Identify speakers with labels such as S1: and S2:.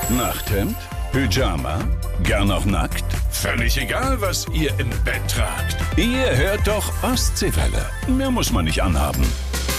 S1: Nachthemd? Pyjama? Gern auch nackt? Völlig egal, was ihr im Bett tragt. Ihr hört doch Ostseewelle. Mehr muss man nicht anhaben.